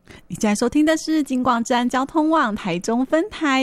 你现在收听的是金广站交通网台中分台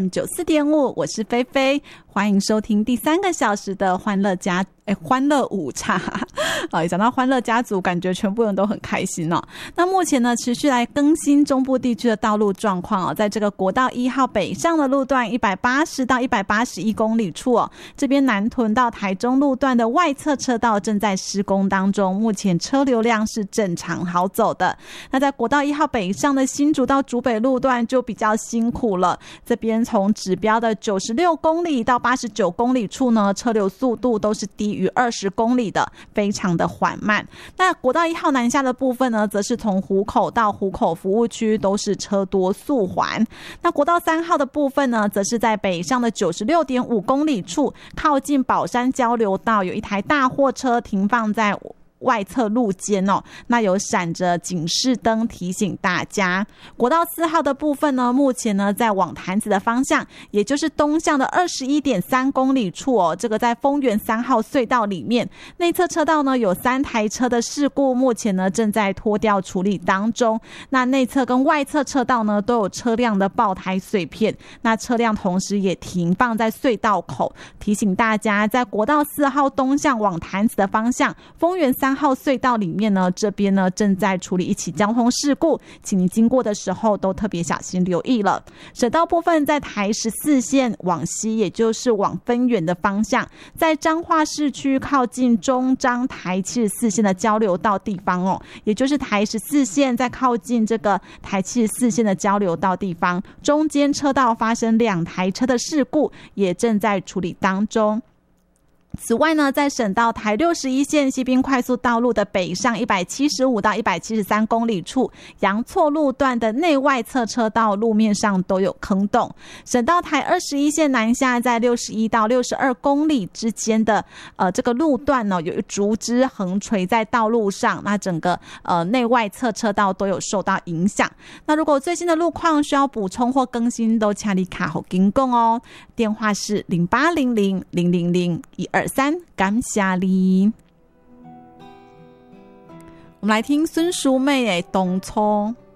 FM94.5， 我是菲菲，欢迎收听第3个小时的欢乐午茶。一讲到欢乐家族，感觉全部人都很开心哦。那目前呢，持续来更新中部地区的道路状况哦，在这个国道1号北上的路段180到181公里处哦，这边南屯到台中路段的外侧车道正在施工当中，目前车流量是正常好走的。那在国道1号北上的新竹到竹北路段就比较辛苦了，这边从指标的96公里到89公里处呢，车流速度都是低于20公里的，非常的缓慢。那国道1号南下的部分呢，则是从湖口到湖口服务区都是车多速缓。那国道3号的部分呢，则是在北上的96.5公里处，靠近宝山交流道，有一台大货车停放在外侧路肩哦，那有闪着警示灯提醒大家。国道4号的部分呢，目前呢在往潭子的方向，也就是东向的21.3公里处哦，这个在丰原3号隧道里面，内侧车道呢有3台车的事故，目前呢正在拖吊处理当中。那内侧跟外侧车道呢都有车辆的爆胎碎片，那车辆同时也停放在隧道口，提醒大家在国道4号东向往潭子的方向，丰原3号隧道里面呢，这边呢正在处理一起交通事故，请你经过的时候都特别小心留意了。省道部分在台14线往西，也就是往分园的方向，在彰化市区靠近中彰台74线的交流道地方哦，也就是台14线在靠近这个台74线的交流道地方，中间车道发生2台车的事故，也正在处理当中。此外呢，在省道台61线西滨快速道路的北上175到173公里处，阳错路段的内外侧车道路面上都有坑洞。省道台21线南下在61到62公里之间的这个路段呢，有竹枝横垂在道路上，那整个内外侧车道都有受到影响。那如果最新的路况需要补充或更新，都请你卡好跟讲哦。电话是0800000123，感谢你。我们来听孙淑媚的《东初》。